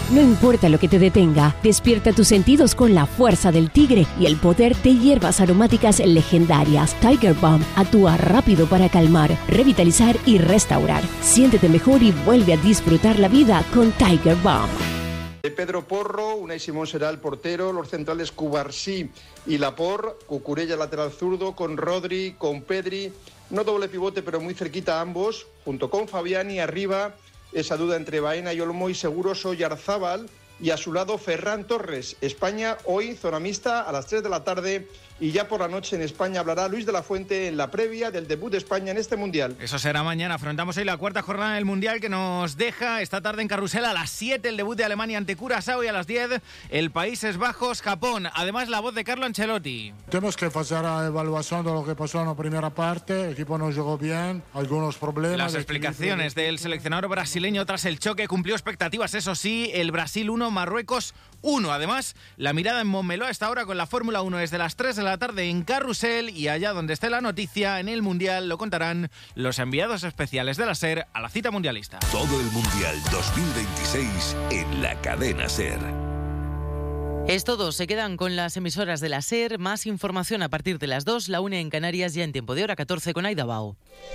No importa lo que te detenga, despierta tus sentidos con la fuerza del tigre y el poder de hierbas aromáticas legendarias. Tiger Balm actúa rápido para calmar, revitalizar y restaurar. Siéntete mejor y vuelve a disfrutar la vida con Tiger Balm. Pedro Porro, Unai Simón será el portero, los centrales Cubarsí y Laporte, Cucurella lateral zurdo, con Rodri, con Pedri, no doble pivote pero muy cerquita ambos, junto con Fabián, y arriba esa duda entre Baena y Olmo, y seguro Oyarzábal, y a su lado Ferran Torres. España hoy zona mixta a las 3 de la tarde, y ya por la noche en España hablará Luis de la Fuente en la previa del debut de España en este Mundial. Eso será mañana. Afrontamos hoy la cuarta jornada del Mundial, que nos deja esta tarde en Carrusel a las 7 el debut de Alemania ante Curazao, y a las 10 el Países Bajos-Japón. Además, la voz de Carlo Ancelotti. Tenemos que hacer la evaluación de lo que pasó en la primera parte. El equipo no jugó bien, algunos problemas. Las explicaciones del seleccionador brasileño tras el choque. Cumplió expectativas, eso sí, el Brasil 1, Marruecos 1. Además, la mirada en Montmeló a esta hora con la Fórmula 1 desde las 3 de la tarde en Carrusel, y allá donde esté la noticia, en el Mundial, lo contarán los enviados especiales de la SER a la cita mundialista. Todo el Mundial 2026 en la cadena SER. Es todo, se quedan con las emisoras de la SER. Más información a partir de las 2, la 1 en Canarias, ya en tiempo de hora 14 con Aida Bao.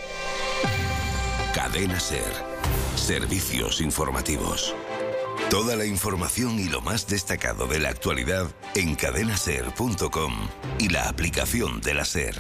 Cadena SER. Servicios informativos. Toda la información y lo más destacado de la actualidad en cadenaser.com y la aplicación de la SER.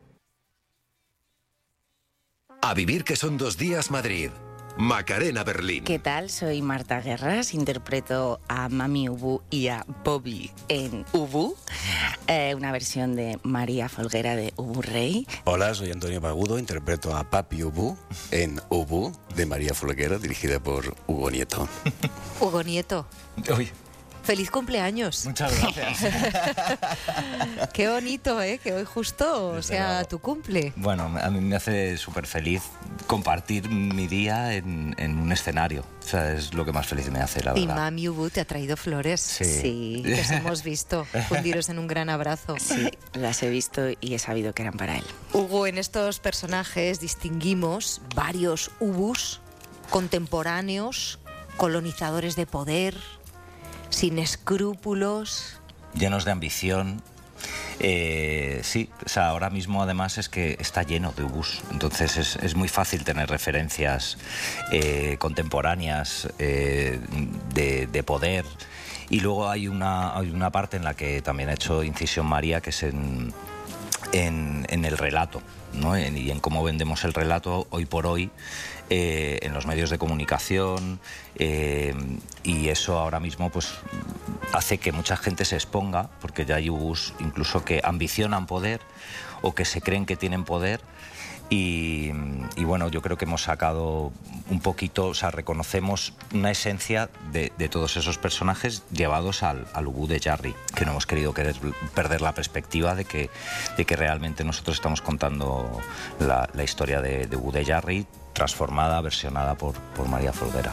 A vivir que son 2 días Madrid. Macarena Berlín. ¿Qué tal? Soy Marta Guerras, interpreto a Mami Ubu y a Bobby en Ubu, una versión de María Folguera de Ubu Rey. Hola, soy Antonio Pagudo, interpreto a Papi Ubu en Ubu de María Folguera, dirigida por Hugo Nieto. Hugo Nieto. Uy. ¡Feliz cumpleaños! Muchas gracias. Qué bonito, ¿eh? Que hoy justo Desde sea luego. tu cumple. Bueno, a mí me hace súper feliz compartir mi día en un escenario. O sea, es lo que más feliz me hace, la Y verdad. Mami Ubu te ha traído flores. Sí. Que os hemos visto. Fundiros en un gran abrazo. Sí, las he visto y he sabido que eran para él. Hugo, en estos personajes distinguimos varios Ubus contemporáneos, colonizadores de poder, sin escrúpulos. Llenos de ambición. Sí, o sea, ahora mismo además es que está lleno de ubus, entonces es muy fácil tener referencias contemporáneas de poder. Y luego hay una parte en la que también ha hecho incisión María, que es en el relato, ¿no? Y en cómo vendemos el relato hoy por hoy en los medios de comunicación, y eso ahora mismo pues hace que mucha gente se exponga, porque ya hay ubus incluso que ambicionan poder o que se creen que tienen poder. Y bueno, yo creo que hemos sacado un poquito, o sea, reconocemos una esencia de todos esos personajes llevados al Ubu de Jarry, que no hemos querido perder la perspectiva de que realmente nosotros estamos contando la historia de Ubu de Jarry, transformada, versionada por María Folguera.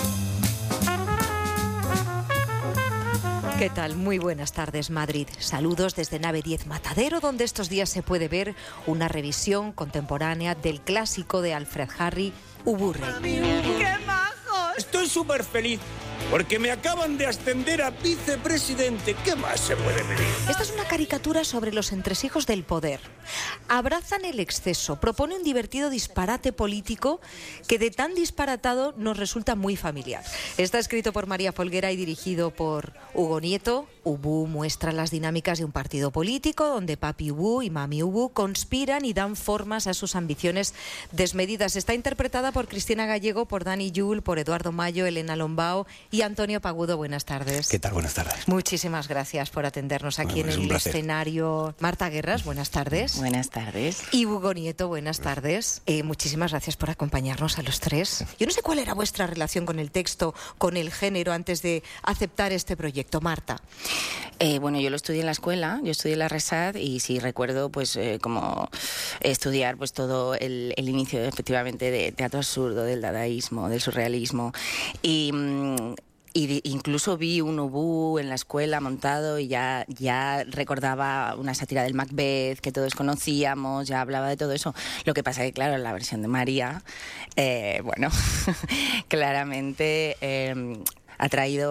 ¿Qué tal? Muy buenas tardes, Madrid. Saludos desde Nave 10 Matadero, donde estos días se puede ver una revisión contemporánea del clásico de Alfred Harry, Ubu Rey. ¡Qué majos! Estoy súper feliz porque me acaban de ascender a vicepresidente. ¿Qué más se puede pedir? Esta es una caricatura sobre los entresijos del poder. Abrazan el exceso, propone un divertido disparate político que de tan disparatado nos resulta muy familiar. Está escrito por María Folguera y dirigido por Hugo Nieto. Ubu muestra las dinámicas de un partido político donde Papi Ubu y Mami Ubu conspiran y dan formas a sus ambiciones desmedidas. Está interpretada por Cristina Gallego, por Dani Yul, por Eduardo Mayo, Elena Lombao y Antonio Pagudo. Buenas tardes. ¿Qué tal? Buenas tardes. Muchísimas gracias por atendernos aquí Bueno, en es un el placer. escenario. Marta Guerras, buenas tardes. Buenas tardes. Y Hugo Nieto, buenas tardes. Muchísimas gracias por acompañarnos a los tres. Yo no sé cuál era vuestra relación con el texto, con el género, antes de aceptar este proyecto, Marta. Bueno, yo lo estudié en la escuela, yo estudié en la RESAD y sí recuerdo pues como estudiar pues todo el inicio efectivamente de teatro absurdo, del dadaísmo, del surrealismo y incluso vi un Ubu en la escuela montado y ya recordaba una sátira del Macbeth que todos conocíamos, ya hablaba de todo eso. Lo que pasa es que, claro, en la versión de María, bueno, claramente ha traído